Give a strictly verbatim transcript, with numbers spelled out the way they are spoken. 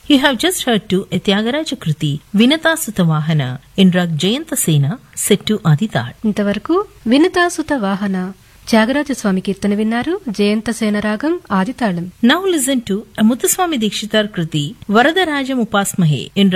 You have just heard to a Tyagaraja Kruti, Vinatasuta Vahana, in Rag Jayanta Sena, set to Aditad. ఇంతవరకు వినతాసుత వాహన త్యాగరాజస్వామి కీర్తన విన్నారు. జయంతసేన రాగం ఆదితాళం. Now listen to a Muthuswami Dikshitar Kruti, Varadaraja Upasmahe, in